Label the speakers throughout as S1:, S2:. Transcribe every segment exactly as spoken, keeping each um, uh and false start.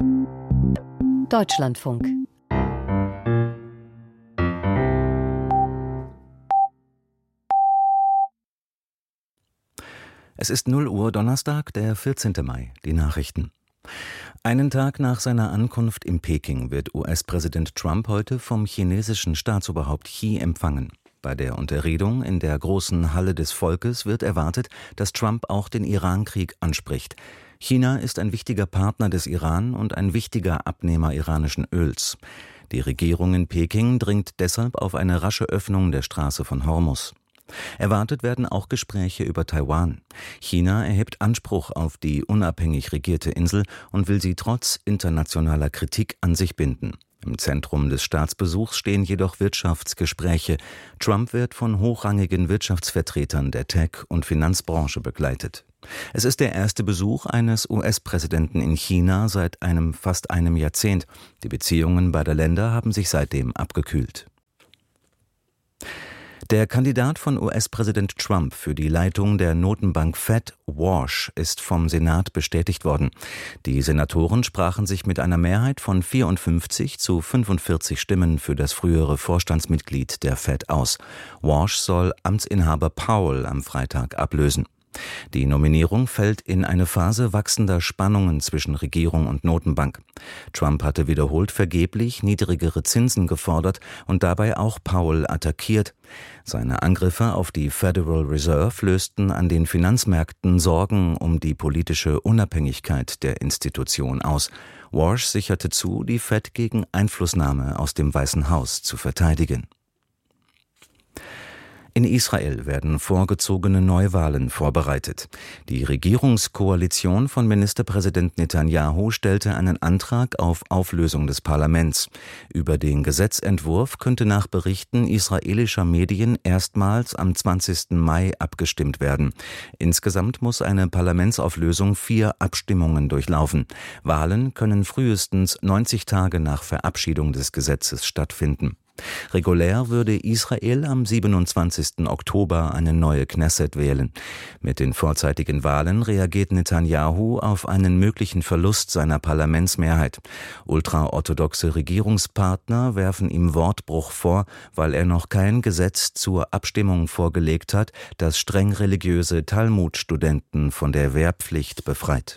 S1: Deutschlandfunk.
S2: Es ist null Uhr Donnerstag, der vierzehnten Mai. Die Nachrichten. Einen Tag nach seiner Ankunft in Peking wird U S-Präsident Trump heute vom chinesischen Staatsoberhaupt Xi empfangen. Bei der Unterredung in der großen Halle des Volkes wird erwartet, dass Trump auch den Irankrieg anspricht. China ist ein wichtiger Partner des Iran und ein wichtiger Abnehmer iranischen Öls. Die Regierung in Peking dringt deshalb auf eine rasche Öffnung der Straße von Hormuz. Erwartet werden auch Gespräche über Taiwan. China erhebt Anspruch auf die unabhängig regierte Insel und will sie trotz internationaler Kritik an sich binden. Im Zentrum des Staatsbesuchs stehen jedoch Wirtschaftsgespräche. Trump wird von hochrangigen Wirtschaftsvertretern der Tech- und Finanzbranche begleitet. Es ist der erste Besuch eines U S-Präsidenten in China seit einem fast einem Jahrzehnt. Die Beziehungen beider Länder haben sich seitdem abgekühlt. Der Kandidat von U S-Präsident Trump für die Leitung der Notenbank Fed, Warsh, ist vom Senat bestätigt worden. Die Senatoren sprachen sich mit einer Mehrheit von vierundfünfzig zu fünfundvierzig Stimmen für das frühere Vorstandsmitglied der Fed aus. Warsh soll Amtsinhaber Powell am Freitag ablösen. Die Nominierung fällt in eine Phase wachsender Spannungen zwischen Regierung und Notenbank. Trump hatte wiederholt vergeblich niedrigere Zinsen gefordert und dabei auch Powell attackiert. Seine Angriffe auf die Federal Reserve lösten an den Finanzmärkten Sorgen um die politische Unabhängigkeit der Institution aus. Warsh sicherte zu, die Fed gegen Einflussnahme aus dem Weißen Haus zu verteidigen. In Israel werden vorgezogene Neuwahlen vorbereitet. Die Regierungskoalition von Ministerpräsident Netanyahu stellte einen Antrag auf Auflösung des Parlaments. Über den Gesetzentwurf könnte nach Berichten israelischer Medien erstmals am zwanzigsten Mai abgestimmt werden. Insgesamt muss eine Parlamentsauflösung vier Abstimmungen durchlaufen. Wahlen können frühestens neunzig Tage nach Verabschiedung des Gesetzes stattfinden. Regulär würde Israel am siebenundzwanzigsten Oktober eine neue Knesset wählen. Mit den vorzeitigen Wahlen reagiert Netanyahu auf einen möglichen Verlust seiner Parlamentsmehrheit. Ultraorthodoxe Regierungspartner werfen ihm Wortbruch vor, weil er noch kein Gesetz zur Abstimmung vorgelegt hat, das streng religiöse Talmud-Studenten von der Wehrpflicht befreit.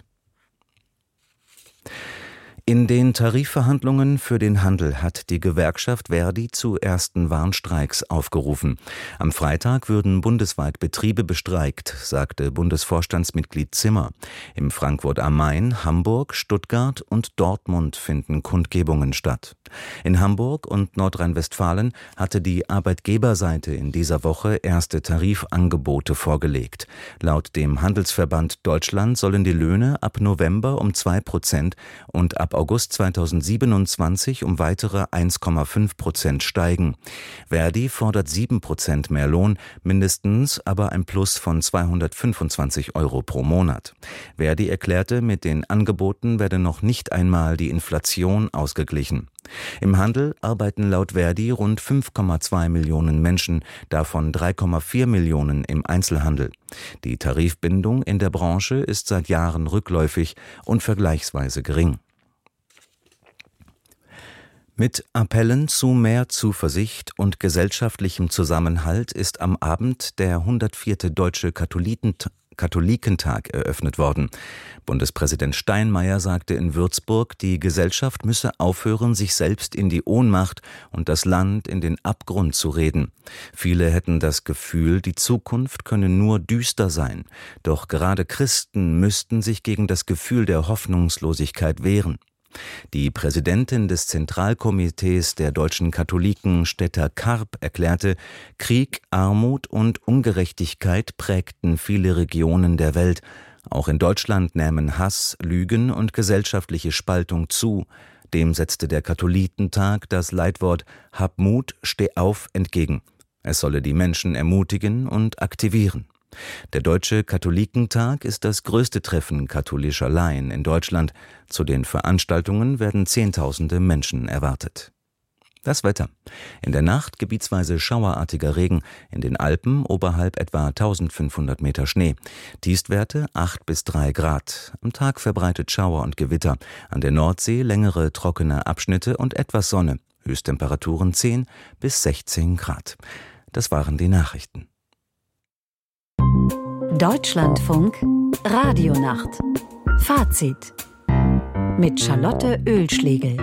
S2: In den Tarifverhandlungen für den Handel hat die Gewerkschaft Verdi zu ersten Warnstreiks aufgerufen. Am Freitag würden bundesweit Betriebe bestreikt, sagte Bundesvorstandsmitglied Zimmer. In Frankfurt am Main, Hamburg, Stuttgart und Dortmund finden Kundgebungen statt. In Hamburg und Nordrhein-Westfalen hatte die Arbeitgeberseite in dieser Woche erste Tarifangebote vorgelegt. Laut dem Handelsverband Deutschland sollen die Löhne ab November um zwei Prozent und ab August zweitausendsiebenundzwanzig um weitere eins Komma fünf Prozent steigen. Verdi fordert sieben Prozent mehr Lohn, mindestens aber ein Plus von zweihundertfünfundzwanzig Euro pro Monat. Verdi erklärte, mit den Angeboten werde noch nicht einmal die Inflation ausgeglichen. Im Handel arbeiten laut Verdi rund fünf Komma zwei Millionen Menschen, davon drei Komma vier Millionen im Einzelhandel. Die Tarifbindung in der Branche ist seit Jahren rückläufig und vergleichsweise gering. Mit Appellen zu mehr Zuversicht und gesellschaftlichem Zusammenhalt ist am Abend der hundertvierte Deutsche Katholikentag Katholikentag eröffnet worden. Bundespräsident Steinmeier sagte in Würzburg, die Gesellschaft müsse aufhören, sich selbst in die Ohnmacht und das Land in den Abgrund zu reden. Viele hätten das Gefühl, die Zukunft könne nur düster sein. Doch gerade Christen müssten sich gegen das Gefühl der Hoffnungslosigkeit wehren. Die Präsidentin des Zentralkomitees der deutschen Katholiken, Stetta Karp, erklärte, Krieg, Armut und Ungerechtigkeit prägten viele Regionen der Welt. Auch in Deutschland nähmen Hass, Lügen und gesellschaftliche Spaltung zu. Dem setzte der Katholikentag das Leitwort Hab Mut, steh auf entgegen. Es solle die Menschen ermutigen und aktivieren. Der Deutsche Katholikentag ist das größte Treffen katholischer Laien in Deutschland. Zu den Veranstaltungen werden Zehntausende Menschen erwartet. Das Wetter. In der Nacht gebietsweise schauerartiger Regen, in den Alpen oberhalb etwa eintausendfünfhundert Meter Schnee. Tiefstwerte acht bis drei Grad. Am Tag verbreitet Schauer und Gewitter. An der Nordsee längere trockene Abschnitte und etwas Sonne. Höchsttemperaturen zehn bis sechzehn Grad. Das waren die Nachrichten.
S1: Deutschlandfunk Radionacht. Fazit mit Charlotte Oehlschlegel.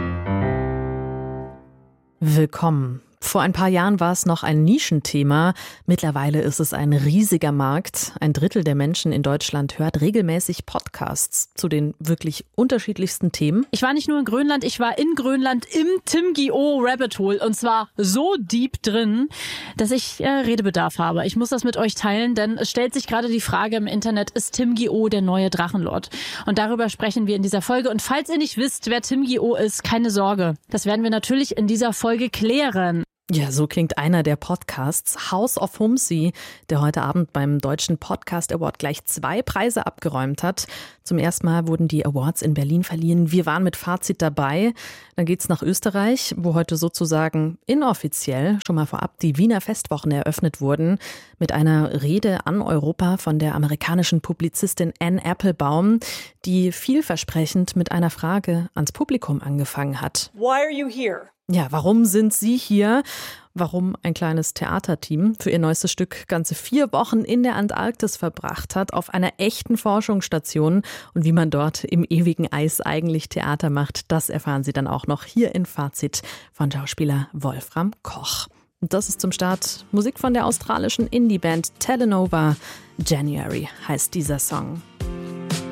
S3: Willkommen. Vor ein paar Jahren war es noch ein Nischenthema. Mittlerweile ist es ein riesiger Markt. Ein Drittel der Menschen in Deutschland hört regelmäßig Podcasts zu den wirklich unterschiedlichsten Themen.
S4: Ich war nicht nur in Grönland, ich war in Grönland im Tim-Gi-Oh Rabbit Hole und zwar so deep drin, dass ich äh, Redebedarf habe. Ich muss das mit euch teilen, denn es stellt sich gerade die Frage im Internet, ist Tim-Gi-Oh der neue Drachenlord? Und darüber sprechen wir in dieser Folge. Und falls ihr nicht wisst, wer Tim-Gi-Oh ist, keine Sorge. Das werden wir natürlich in dieser Folge klären.
S3: Ja, so klingt einer der Podcasts, House of Humsi, der heute Abend beim Deutschen Podcast Award gleich zwei Preise abgeräumt hat. Zum ersten Mal wurden die Awards in Berlin verliehen. Wir waren mit Fazit dabei. Dann geht's nach Österreich, wo heute sozusagen inoffiziell schon mal vorab die Wiener Festwochen eröffnet wurden, mit einer Rede an Europa von der amerikanischen Publizistin Anne Applebaum, die vielversprechend mit einer Frage ans Publikum angefangen hat.
S5: Why are you here?
S3: Ja, warum sind Sie hier? Warum ein kleines Theaterteam für ihr neuestes Stück ganze vier Wochen in der Antarktis verbracht hat, auf einer echten Forschungsstation, und wie man dort im ewigen Eis eigentlich Theater macht, das erfahren Sie dann auch noch hier in Fazit von Schauspieler Wolfram Koch. Und das ist zum Start Musik von der australischen Indie-Band Telenova. January heißt dieser Song.